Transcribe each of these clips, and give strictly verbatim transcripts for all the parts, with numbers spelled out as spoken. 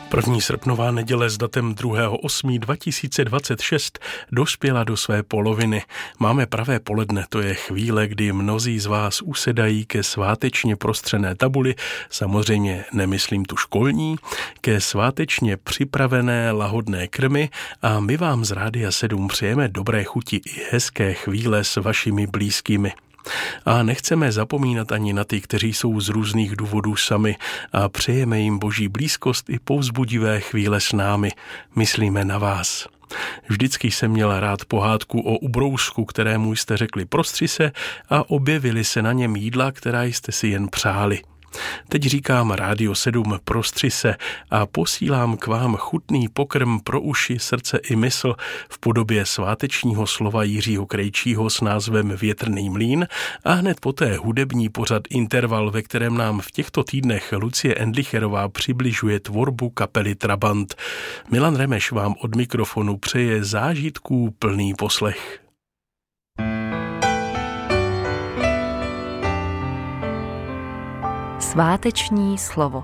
První srpnová neděle s datem druhého osmého dva tisíce dvacet šest dospěla do své poloviny. Máme pravé poledne, to je chvíle, kdy mnozí z vás usedají ke svátečně prostřené tabuli, samozřejmě nemyslím tu školní, ke svátečně připravené lahodné krmy a my vám z Rádia sedm přejeme dobré chuti i hezké chvíle s vašimi blízkými. A nechceme zapomínat ani na ty, kteří jsou z různých důvodů sami a přejeme jim boží blízkost i povzbudivé chvíle s námi. Myslíme na vás. Vždycky jsem měla rád pohádku o ubrousku, kterému jste řekli prostři se a objevili se na něm jídla, která jste si jen přáli. Teď říkám Rádio sedm prostři se a posílám k vám chutný pokrm pro uši, srdce i mysl v podobě svátečního slova Jiřího Krejčího s názvem Větrný mlýn a hned poté hudební pořad Interval, ve kterém nám v těchto týdnech Lucie Endlicherová přibližuje tvorbu kapely Trabant. Milan Remeš vám od mikrofonu přeje zážitků plný poslech. Sváteční slovo.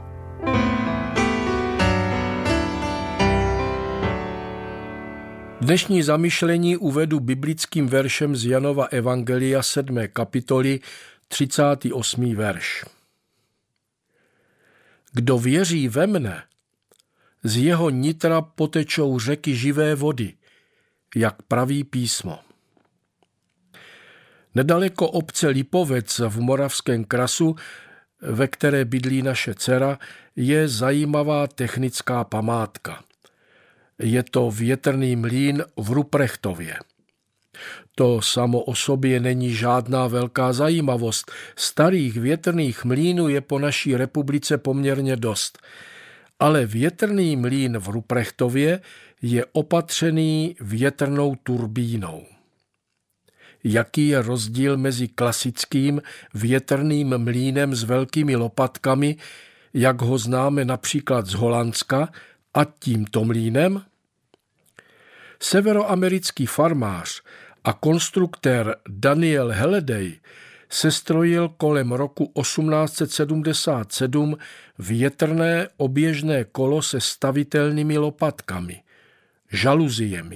Dnešní zamyšlení uvedu biblickým veršem z Janova Evangelia sedmé kapitoly třicátý osmý verš. Kdo věří ve mne, z jeho nitra potečou řeky živé vody, jak praví písmo. Nedaleko obce Lipovec v Moravském krasu, ve které bydlí naše dcera, je zajímavá technická památka. Je to větrný mlýn v Ruprechtově. To samo o sobě není žádná velká zajímavost. Starých větrných mlýnů je po naší republice poměrně dost. Ale větrný mlýn v Ruprechtově je opatřený větrnou turbínou. Jaký je rozdíl mezi klasickým větrným mlýnem s velkými lopatkami, jak ho známe například z Holandska, a tímto mlýnem? Severoamerický farmář a konstruktér Daniel Halliday sestrojil kolem roku osmnáct set sedmdesát sedm větrné oběžné kolo se stavitelnými lopatkami, žaluziemi.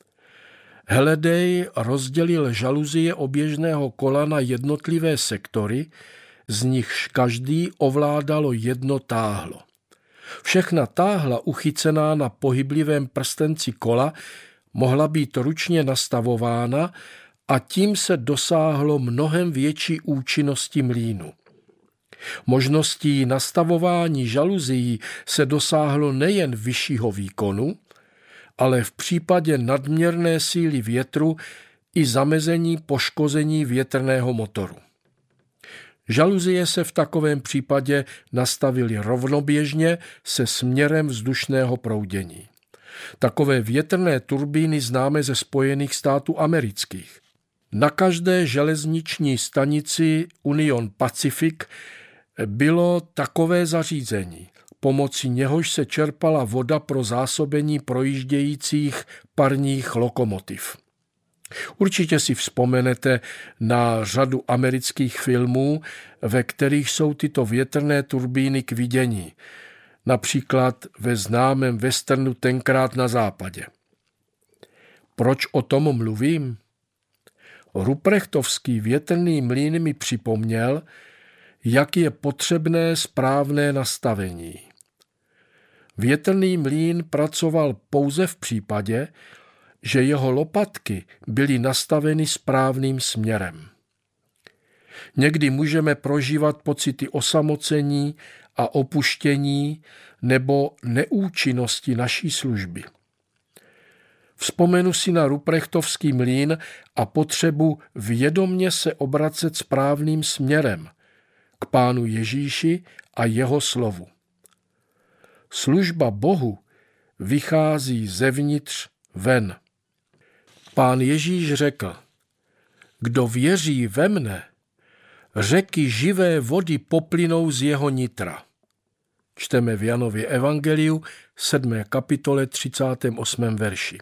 Halliday rozdělil žaluzie oběžného kola na jednotlivé sektory, z nichž každý ovládalo jedno táhlo. Všechna táhla uchycená na pohyblivém prstenci kola mohla být ručně nastavována a tím se dosáhlo mnohem větší účinnosti mlýnu. Možností nastavování žaluzií se dosáhlo nejen vyššího výkonu, ale v případě nadměrné síly větru i zamezení poškození větrného motoru. Žaluzie se v takovém případě nastavily rovnoběžně se směrem vzdušného proudění. Takové větrné turbíny známe ze Spojených států amerických. Na každé železniční stanici Union Pacific bylo takové zařízení, pomocí něhož se čerpala voda pro zásobení projíždějících parních lokomotiv. Určitě si vzpomenete na řadu amerických filmů, ve kterých jsou tyto větrné turbíny k vidění, například ve známém westernu Tenkrát na západě. Proč o tom mluvím? Ruprechtovský větrný mlýn mi připomněl, jak je potřebné správné nastavení. Větrný mlýn pracoval pouze v případě, že jeho lopatky byly nastaveny správným směrem. Někdy můžeme prožívat pocity osamocení a opuštění nebo neúčinnosti naší služby. Vzpomenu si na ruprechtovský mlýn a potřebu vědomně se obracet správným směrem k Pánu Ježíši a jeho slovu. Služba Bohu vychází zevnitř ven. Pán Ježíš řekl, kdo věří ve mne, řeky živé vody poplynou z jeho nitra. Čteme v Janově Evangeliu sedmé kapitole třicátém osmém verši.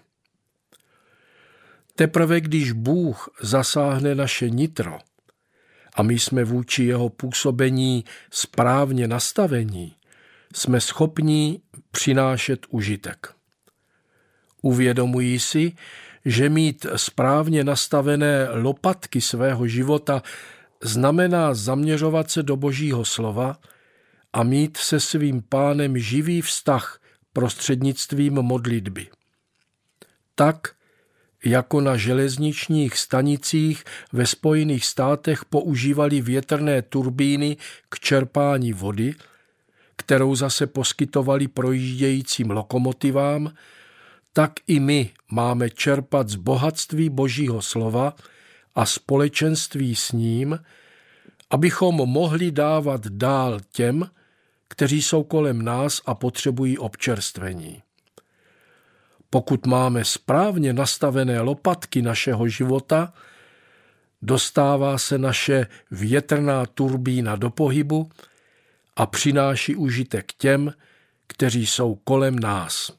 Teprve když Bůh zasáhne naše nitro a my jsme vůči jeho působení správně nastavení, jsme schopni přinášet užitek. Uvědomují si, že mít správně nastavené lopatky svého života znamená zaměřovat se do Božího slova a mít se svým Pánem živý vztah prostřednictvím modlitby. Tak, jako na železničních stanicích ve Spojených státech používali větrné turbíny k čerpání vody, kterou zase poskytovali projíždějícím lokomotivám, tak i my máme čerpat z bohatství Božího slova a společenství s ním, abychom mohli dávat dál těm, kteří jsou kolem nás a potřebují občerstvení. Pokud máme správně nastavené lopatky našeho života, dostává se naše větrná turbína do pohybu a přináší užitek těm, kteří jsou kolem nás.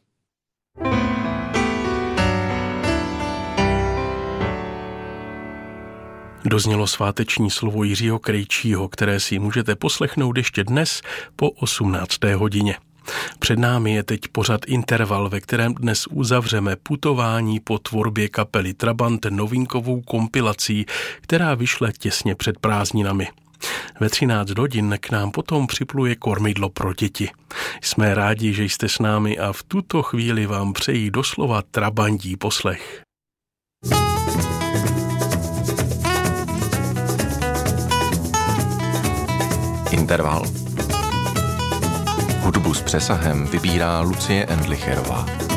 Doznělo sváteční slovo Jiřího Krejčího, které si můžete poslechnout ještě dnes po osmnácté hodině. Před námi je teď pořad Interval, ve kterém dnes uzavřeme putování po tvorbě kapely Trabant novinkovou kompilací, která vyšle těsně před prázdninami. Ve třináct hodin k nám potom připluje kormidlo pro děti. Jsme rádi, že jste s námi a v tuto chvíli vám přejí doslova trabandí poslech. Interval. Hudbu s přesahem vybírá Lucie Endlicherová.